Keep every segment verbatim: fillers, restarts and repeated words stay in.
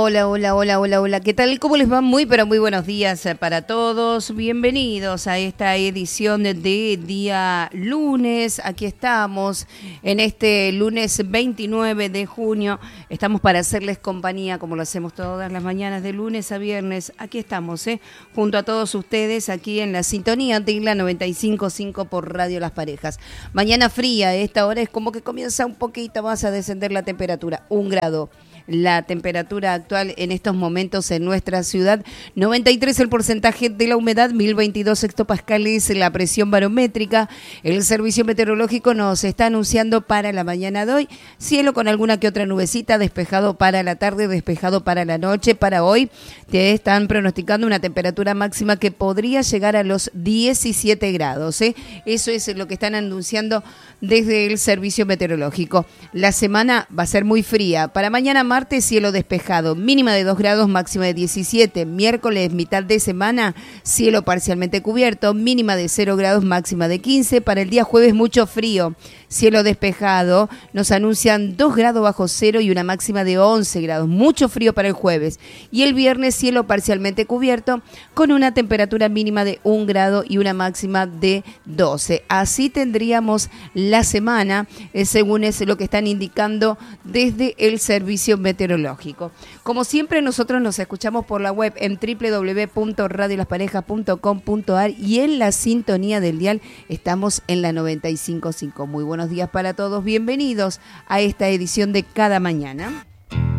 Hola, hola, hola, hola, hola. ¿Qué tal? ¿Cómo les va? Muy, pero muy buenos días para todos. Bienvenidos a esta edición de, de día lunes. Aquí estamos en este lunes veintinueve de junio. Estamos para hacerles compañía, como lo hacemos todas las mañanas, de lunes a viernes. Aquí estamos, ¿eh? Junto a todos ustedes, aquí en la sintonía de la noventa y cinco punto cinco por Radio Las Parejas. Mañana fría, a esta hora es como que comienza un poquito más a descender la temperatura, un grado. La temperatura actual en estos momentos en nuestra ciudad, noventa y tres el porcentaje de la humedad, mil veintidós hectopascales la presión barométrica. El servicio meteorológico nos está anunciando para la mañana de hoy cielo con alguna que otra nubecita, despejado para la tarde, despejado para la noche. Para hoy te están pronosticando una temperatura máxima que podría llegar a los diecisiete grados, ¿eh? Eso es lo que están anunciando desde el servicio meteorológico. La semana va a ser muy fría. Para mañana martes, cielo despejado, mínima de dos grados, máxima de diecisiete. Miércoles, mitad de semana, cielo parcialmente cubierto, mínima de cero grados, máxima de quince. Para el día jueves, mucho frío, cielo despejado. Nos anuncian dos grados bajo cero y una máxima de once grados. Mucho frío para el jueves. Y el viernes, cielo parcialmente cubierto, con una temperatura mínima de un grado y una máxima de doce. Así tendríamos la semana, eh, según es lo que están indicando desde el servicio meteorológico. Como siempre, nosotros nos escuchamos por la web en doble u doble u doble u punto radio las parejas punto com punto a r y en la sintonía del dial estamos en la noventa y cinco punto cinco. Muy buenos días para todos, bienvenidos a esta edición de Cada Mañana.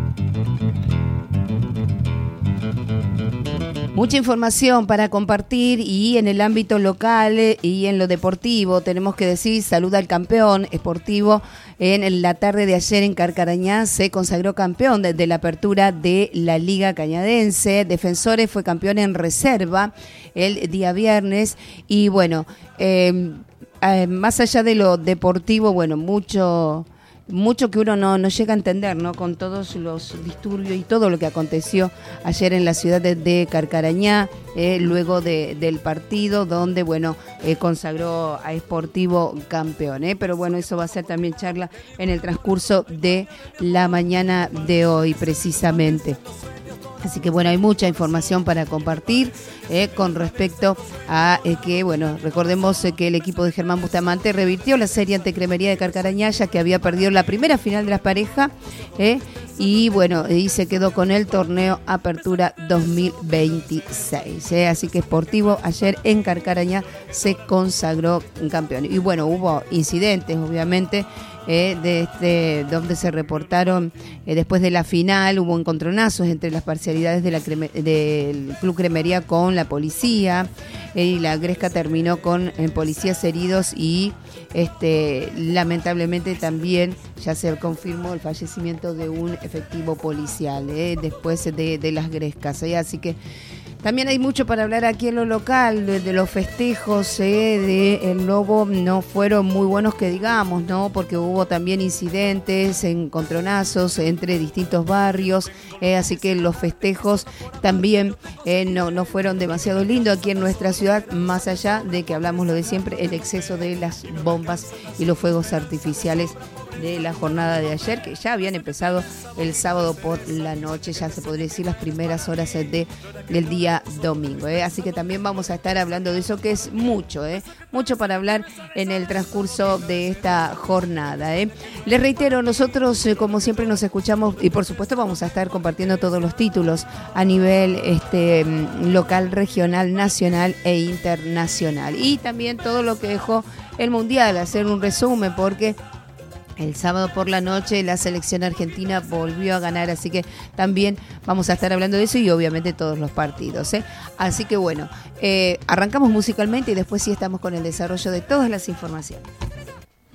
Mucha información para compartir y en el ámbito local y en lo deportivo tenemos que decir salud al campeón esportivo. En la tarde de ayer en Carcarañá se consagró campeón desde la apertura de la Liga Cañadense. Defensores fue campeón en reserva el día viernes y bueno, eh, eh, más allá de lo deportivo, bueno, mucho... Mucho que uno no, no llega a entender, ¿no? Con todos los disturbios y todo lo que aconteció ayer en la ciudad de, de Carcarañá, eh, luego de, del partido donde, bueno, eh, consagró a Sportivo campeón, ¿eh? Pero bueno, eso va a ser también charla en el transcurso de la mañana de hoy, precisamente. Así que bueno, hay mucha información para compartir eh, con respecto a eh, que, bueno, recordemos eh, que el equipo de Germán Bustamante revirtió la serie ante Cremería de Carcarañá, ya que había perdido la primera final de las parejas eh, y bueno, y se quedó con el torneo Apertura dos mil veintiséis. Eh. Así que Sportivo ayer en Carcarañá se consagró campeón. Y bueno, hubo incidentes, obviamente, Eh, de este, donde se reportaron eh, después de la final, hubo encontronazos entre las parcialidades de la creme, del Club Cremería con la policía, eh, y la Gresca terminó con eh, policías heridos y este, lamentablemente también ya se confirmó el fallecimiento de un efectivo policial eh, después de, de las Grescas, eh, así que también hay mucho para hablar aquí en lo local, de, de los festejos eh, de El Lobo. No fueron muy buenos que digamos, ¿no? Porque hubo también incidentes, encontronazos entre distintos barrios, eh, así que los festejos también eh, no, no fueron demasiado lindos aquí en nuestra ciudad, más allá de que hablamos lo de siempre, el exceso de las bombas y los fuegos artificiales de la jornada de ayer, que ya habían empezado el sábado por la noche, ya se podría decir las primeras horas de, del día domingo, ¿eh? Así que también vamos a estar hablando de eso, que es mucho, ¿eh? mucho para hablar en el transcurso de esta jornada, ¿eh? Les reitero, nosotros eh, como siempre nos escuchamos y por supuesto vamos a estar compartiendo todos los títulos a nivel este, local, regional, nacional e internacional, y también todo lo que dejó el Mundial, hacer un resumen porque el sábado por la noche la selección argentina volvió a ganar, así que también vamos a estar hablando de eso y obviamente todos los partidos, ¿eh? Así que bueno, eh, arrancamos musicalmente y después sí estamos con el desarrollo de todas las informaciones.